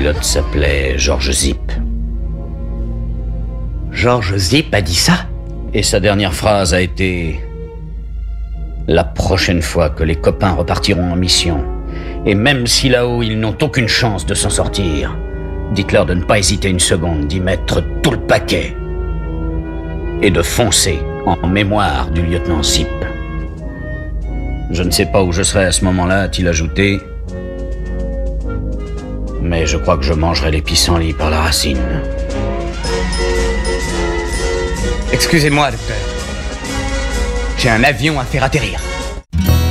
pilote s'appelait Georges Zip. Georges Zip a dit ça? Et sa dernière phrase a été: la prochaine fois que les copains repartiront en mission, et même si là-haut ils n'ont aucune chance de s'en sortir, dites-leur de ne pas hésiter une seconde, d'y mettre tout le paquet et de foncer en mémoire du lieutenant Zip. Je ne sais pas où je serai à ce moment-là, a-t-il ajouté, mais je crois que je mangerai les pissenlits par la racine. Excusez-moi, docteur. J'ai un avion à faire atterrir.